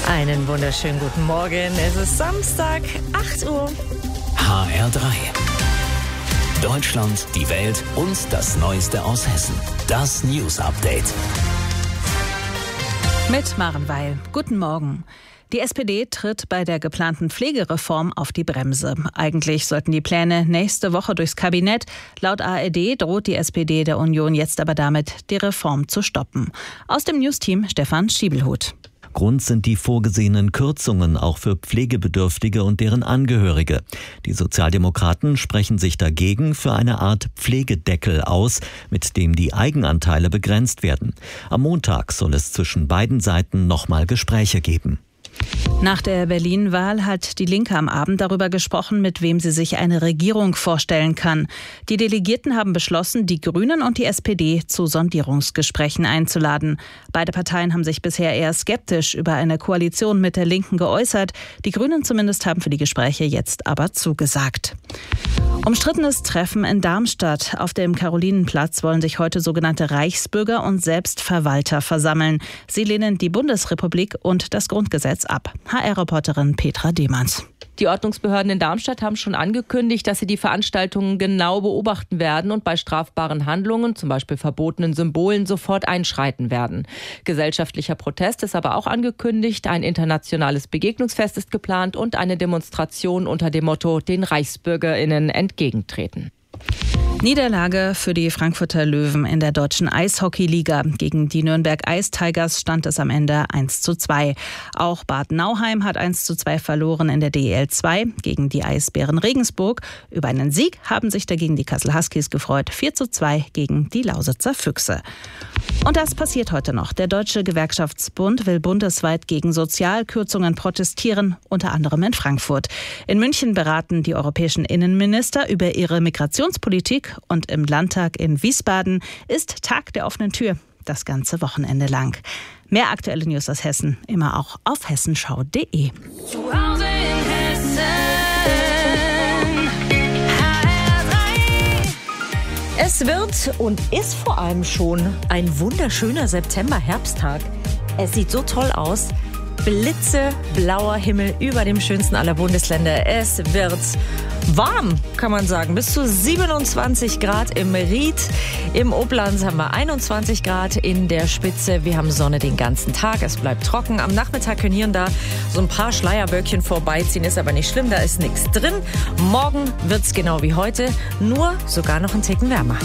Einen wunderschönen guten Morgen. Es ist Samstag, 8 Uhr. HR3. Deutschland, die Welt und das Neueste aus Hessen. Das News Update. Mit Maren Weil. Guten Morgen. Die SPD tritt bei der geplanten Pflegereform auf die Bremse. Eigentlich sollten die Pläne nächste Woche durchs Kabinett. Laut ARD droht die SPD der Union jetzt aber damit, die Reform zu stoppen. Aus dem Newsteam Stefan Schiebelhut. Grund sind die vorgesehenen Kürzungen auch für Pflegebedürftige und deren Angehörige. Die Sozialdemokraten sprechen sich dagegen für eine Art Pflegedeckel aus, mit dem die Eigenanteile begrenzt werden. Am Montag soll es zwischen beiden Seiten nochmal Gespräche geben. Nach der Berlin-Wahl hat die Linke am Abend darüber gesprochen, mit wem sie sich eine Regierung vorstellen kann. Die Delegierten haben beschlossen, die Grünen und die SPD zu Sondierungsgesprächen einzuladen. Beide Parteien haben sich bisher eher skeptisch über eine Koalition mit der Linken geäußert. Die Grünen zumindest haben für die Gespräche jetzt aber zugesagt. Umstrittenes Treffen in Darmstadt. Auf dem Karolinenplatz wollen sich heute sogenannte Reichsbürger und Selbstverwalter versammeln. Sie lehnen die Bundesrepublik und das Grundgesetz ab. HR-Reporterin Petra Demanns. Die Ordnungsbehörden in Darmstadt haben schon angekündigt, dass sie die Veranstaltungen genau beobachten werden und bei strafbaren Handlungen, zum Beispiel verbotenen Symbolen, sofort einschreiten werden. Gesellschaftlicher Protest ist aber auch angekündigt. Ein internationales Begegnungsfest ist geplant und eine Demonstration unter dem Motto „Den ReichsbürgerInnen entgegentreten“. Niederlage für die Frankfurter Löwen in der deutschen Eishockeyliga. Gegen die Nürnberg Ice Tigers stand es am Ende 1:2. Auch Bad Nauheim hat 1:2 verloren in der DEL 2 gegen die Eisbären Regensburg. Über einen Sieg haben sich dagegen die Kassel Huskies gefreut. 4:2 gegen die Lausitzer Füchse. Und das passiert heute noch. Der Deutsche Gewerkschaftsbund will bundesweit gegen Sozialkürzungen protestieren, unter anderem in Frankfurt. In München beraten die europäischen Innenminister über ihre Migrationspolitik und im Landtag in Wiesbaden ist Tag der offenen Tür, das ganze Wochenende lang. Mehr aktuelle News aus Hessen, immer auch auf hessenschau.de. Es wird und ist vor allem schon ein wunderschöner September-Herbsttag. Es sieht so toll aus. Blitzeblauer Himmel über dem schönsten aller Bundesländer. Es wird warm, kann man sagen. Bis zu 27 Grad im Ried. Im Oberland haben wir 21 Grad in der Spitze. Wir haben Sonne den ganzen Tag. Es bleibt trocken. Am Nachmittag können hier und da so ein paar Schleierböckchen vorbeiziehen. Ist aber nicht schlimm, da ist nichts drin. Morgen wird's genau wie heute, nur sogar noch einen Ticken wärmer.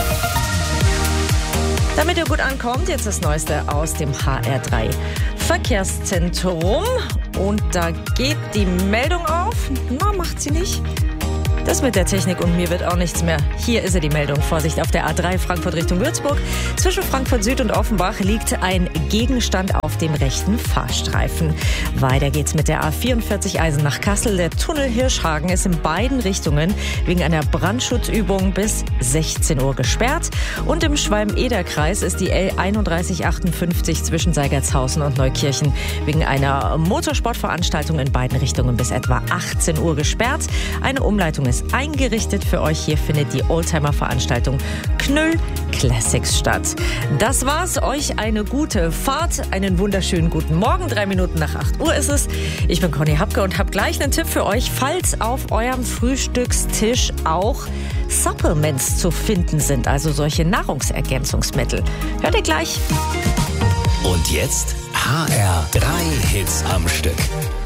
Damit ihr gut ankommt, jetzt das Neueste aus dem HR3 Verkehrszentrum. Und da geht die Meldung auf. Na, macht sie nicht. Das mit der Technik und mir wird auch nichts mehr. Hier ist die Meldung. Vorsicht auf der A3 Frankfurt Richtung Würzburg. Zwischen Frankfurt Süd und Offenbach liegt ein Gegenstand auf dem rechten Fahrstreifen. Weiter geht's mit der A44 Eisenach-Kassel. Der Tunnel Hirschhagen ist in beiden Richtungen wegen einer Brandschutzübung bis 16 Uhr gesperrt. Und im Schwalm-Eder-Kreis ist die L3158 zwischen Seigertshausen und Neukirchen wegen einer Motorsportveranstaltung in beiden Richtungen bis etwa 18 Uhr gesperrt. Eine Umleitung ist eingerichtet für euch. Hier findet die Oldtimer-Veranstaltung Knüll Classics statt. Das war's. Euch eine gute Fahrt, einen wunderschönen guten Morgen. 3 Minuten nach 8 Uhr ist es. Ich bin Conny Hapke und habe gleich einen Tipp für euch, falls auf eurem Frühstückstisch auch Supplements zu finden sind, also solche Nahrungsergänzungsmittel. Hört ihr gleich. Und jetzt HR3 Hits am Stück.